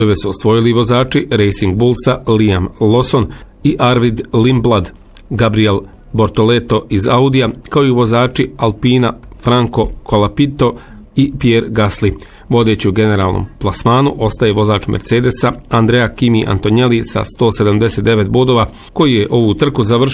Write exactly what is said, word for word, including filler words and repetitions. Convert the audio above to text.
su osvojili vozači Racing Bullsa Liam Lawson i Arvid Lindblad, Gabriel Bortoleto iz Audija, kao i vozači Alpina Franco Colapinto i Pierre Gasly. Vodeći u generalnom plasmanu ostaje vozač Mercedesa Andrea Kimi Antonelli sa sto sedamdeset devet bodova, koji je ovu trku završio